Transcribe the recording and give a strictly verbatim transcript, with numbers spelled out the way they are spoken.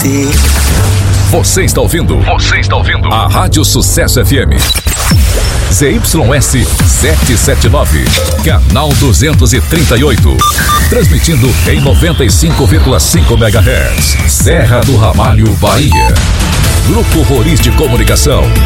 você. Você está ouvindo? Você está ouvindo? A Rádio Sucesso F M. Z Y S setecentos e setenta e nove, canal duzentos e trinta e oito. Transmitindo em noventa e cinco vírgula cinco megahertz. Serra do Ramalho, Bahia. Grupo Roriz de Comunicação.